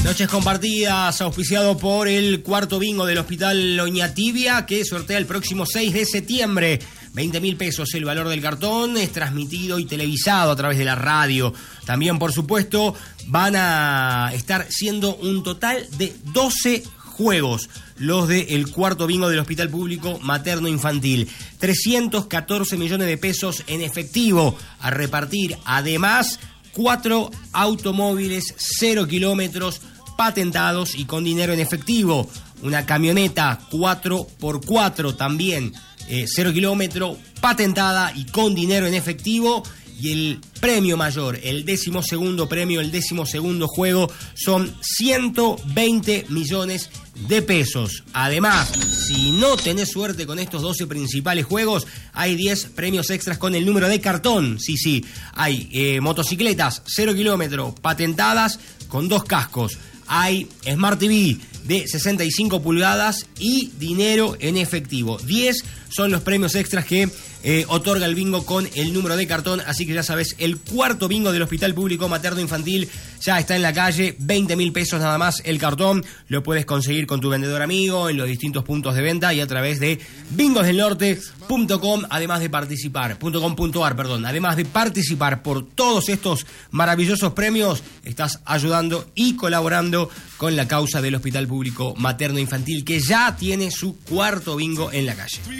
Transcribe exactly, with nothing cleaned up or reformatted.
Noches compartidas, auspiciado por el cuarto bingo del Hospital Oñatibia, que sortea el próximo seis de septiembre. veinte mil pesos el valor del cartón, es transmitido y televisado a través de la radio. También, por supuesto, van a estar siendo un total de doce juegos, los del cuarto bingo del Hospital Público Materno Infantil. trescientos catorce millones de pesos en efectivo a repartir. Además, cuatro automóviles cero kilómetros patentados y con dinero en efectivo. Una camioneta cuatro por cuatro también, eh, cero kilómetro, patentada y con dinero en efectivo. Y el premio mayor, el décimo segundo premio, el décimo segundo juego, son ciento veinte millones de pesos. Además, si no tenés suerte con estos doce principales juegos, hay diez premios extras con el número de cartón. Sí, sí, hay eh, motocicletas cero kilómetro patentadas con dos cascos. Hay Smart T V de sesenta y cinco pulgadas y dinero en efectivo. diez son los premios extras que eh, otorga el bingo con el número de cartón. Así que ya sabes, el cuarto bingo del Hospital Público Materno Infantil ya está en la calle. veinte mil pesos nada más el cartón. Lo puedes conseguir con tu vendedor amigo en los distintos puntos de venta y a través de bingos del norte punto com, además de participar, .com.ar, perdón, además de participar por todos estos maravillosos premios, estás ayudando y colaborando con la causa del Hospital Público Materno Infantil, que ya tiene su cuarto bingo en la calle.